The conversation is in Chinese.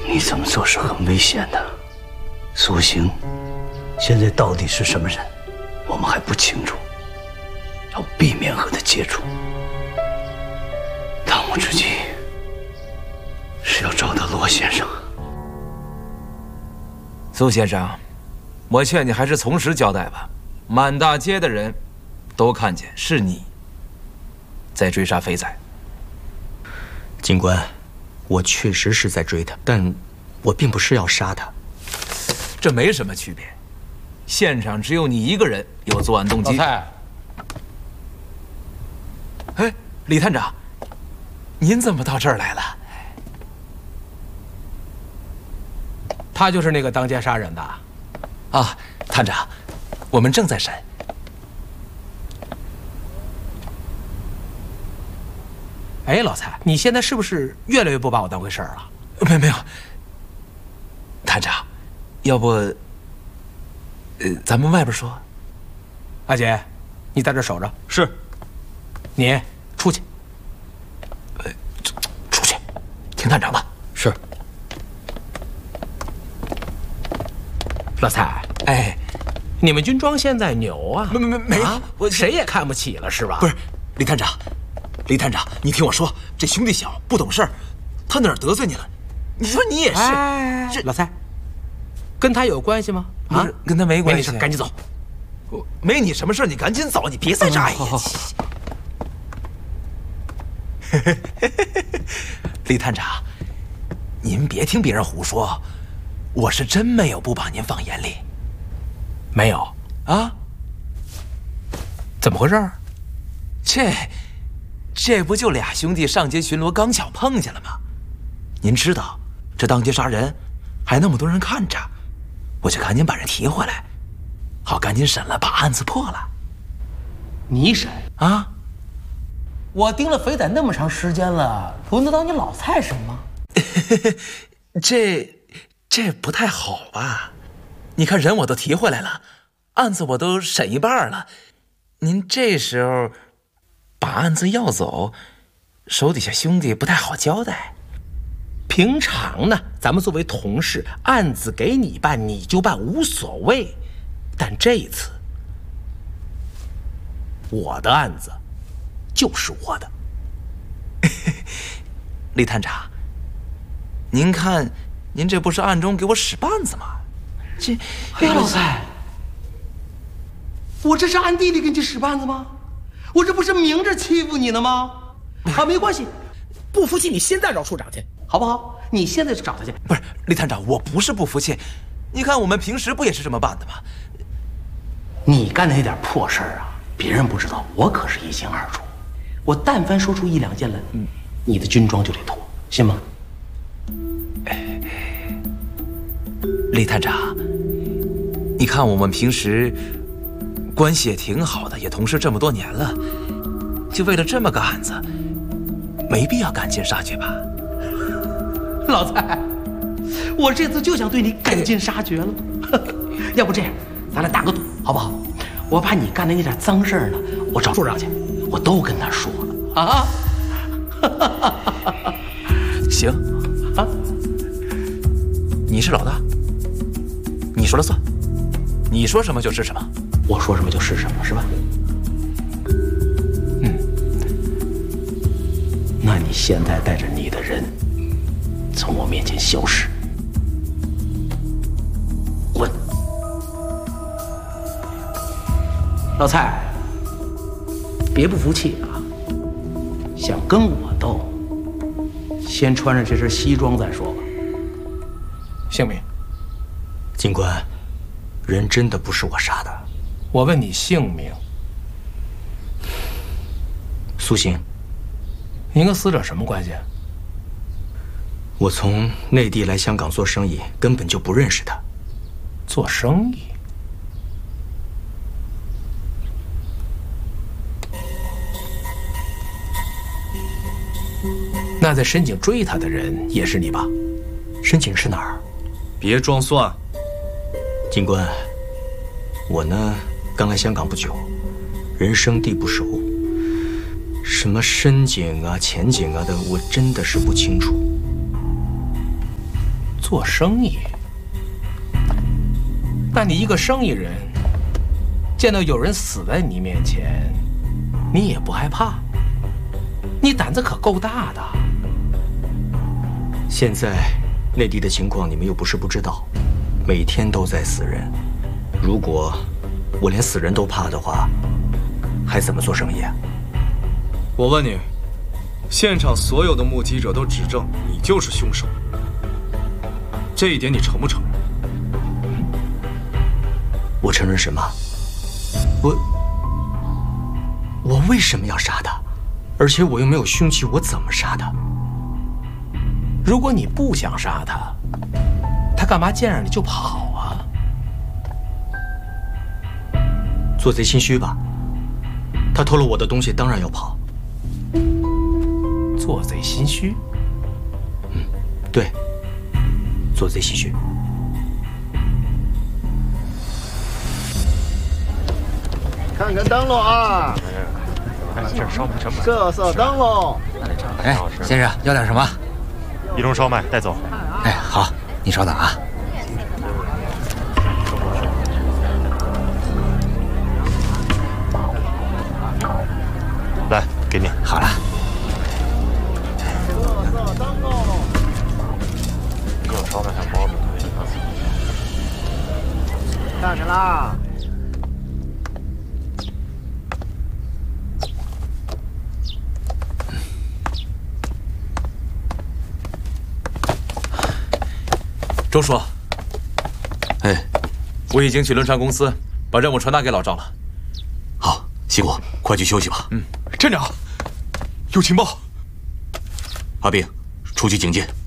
你这么做是很危险的。苏醒现在到底是什么人，我们还不清楚，要避免和他接触。当务之急是要找到罗先生。 苏先生，我劝你还是从实交代吧。满大街的人都看见是你在追杀肥仔。 警官，我确实是在追他，但我并不是要杀他。 这没什么区别。现场只有你一个人有作案动机。 老蔡， 哎，李探长，您怎么到这儿来了？ 他就是那个当街杀人的。 啊，探长，我们正在审。 哎，老蔡，你现在是不是越来越不把我当回事儿了？ 没有，探长，要不，咱们外边说。 阿杰，你在这守着。 是。 你出去。 出去，听探长的。 是。 老蔡， 哎， 你们军装现在牛啊？ 没有， 我谁也看不起了是吧？ 不是，李探长，你听我说，这兄弟小不懂事儿，他哪儿得罪你了？你说你也是。 这老蔡，跟他有关系吗？ 不是，跟他没关系。 赶紧走。 没你什么事，你赶紧走，你别在这儿。李探长，您别听别人胡说，我是真没有不把您放眼里。 没有啊？ 怎么回事？ 这不就俩兄弟上街巡逻，刚巧碰见了吗？您知道，这当街杀人，还那么多人看着，我就赶紧把人提回来，好赶紧审了，把案子破了。 你审啊？ 我盯了肥仔那么长时间了，轮得到你老蔡审吗？ 这不太好吧？你看人我都提回来了，案子我都审一半了，您这时候把案子要走，手底下兄弟不太好交代。 平常呢，咱们作为同事，案子给你办你就办，无所谓。但这一次，我的案子就是我的。 李探长，您看，您这不是暗中给我使绊子吗？ 哎，老蔡，我这是暗地里给你使绊子吗？我这不是明着欺负你呢吗？啊，没关系， 不服气你现在找处长去， 好不好？你现在就找他去。 不是，李探长，我不是不服气，你看我们平时不也是这么办的吗？ 你干的那点破事儿啊，别人不知道，我可是一清二楚。我但凡说出一两件来，你的军装就得脱，信吗？ 李探长，你看我们平时关系也挺好的，也同事这么多年了，就为了这么个案子，没必要赶尽杀绝吧？ 老蔡，我这次就想对你赶尽杀绝了。要不这样，咱俩打个赌，好不好？我把你干的那点脏事儿呢，我找处长去，我都跟他说了啊。 行啊，你是老大，你说了算，你说什么就是什么， 我说什么就是什么，是吧？那你现在带着你的人从我面前消失，滚！老蔡，别不服气啊！想跟我斗，先穿上这身西装再说吧。 姓名？ 警官，人真的不是我杀的。 我问你姓名。 苏醒。 您跟死者什么关系？ 我从内地来香港做生意，根本就不认识他。 做生意？那在深井追他的人也是你吧？ 深井是哪儿？ 别装蒜。 警官，我呢刚来香港不久，人生地不熟，什么深井啊、浅井啊的，我真的是不清楚。 做生意？那你一个生意人，见到有人死在你面前，你也不害怕？你胆子可够大的。 现在内地的情况你们又不是不知道，每天都在死人。如果我连死人都怕的话，还怎么做生意啊？ 我问你，现场所有的目击者都指证你就是凶手，这一点你承不承认？ 我承认什么？我为什么要杀他？而且我又没有凶器，我怎么杀他？ 如果你不想杀他，他干嘛见着你就跑啊？ 做贼心虚吧？他偷了我的东西，当然要跑。 做贼心虚？ 对，做贼心虚。 看看灯笼啊！ 这烧麦成本。 色色灯笼。 哎，先生要点什么？ 一笼烧麦带走。 哎，好，你稍等啊。 来，给你。 好了。 色色灯笼。 一笼烧麦还包子。 看看啦。 周叔， 哎， 我已经去轮船公司把任务传达给老赵了。 好，西果，快去休息吧。 站长，有情报。 阿炳，出去警戒。